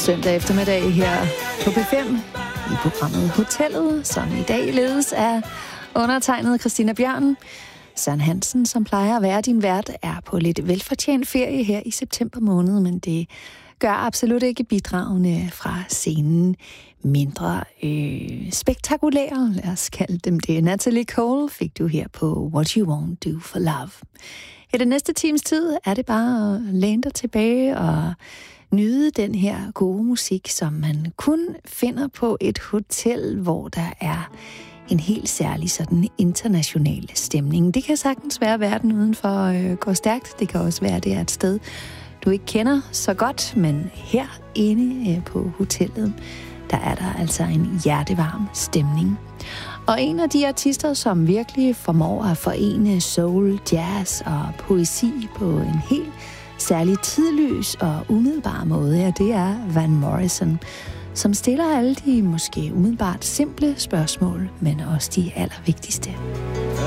søndag eftermiddag her på P5 i programmet Hotellet, som i dag ledes af undertegnet Christina Bjørn. Søren Hansen, som plejer at være din vært, er på lidt velfortjent ferie her i september måned, men det gør absolut ikke bidragene fra scenen mindre spektakulære. Lad os kalde dem det. Natalie Cole fik du her på What You Won't Do For Love. I den næste times tid er det bare at læne dig tilbage og nyde den her gode musik, som man kun finder på et hotel, hvor der er en helt særlig sådan international stemning. Det kan sagtens være, at verden udenfor går stærkt. Det kan også være, at det er et sted, du ikke kender så godt, men herinde på hotellet, der er der altså en hjertevarm stemning. Og en af de artister, som virkelig formår at forene soul, jazz og poesi på en helt særlig tidløs og umiddelbar måde, ja, det er Van Morrison, som stiller alle de måske umiddelbart simple spørgsmål, men også de allervigtigste.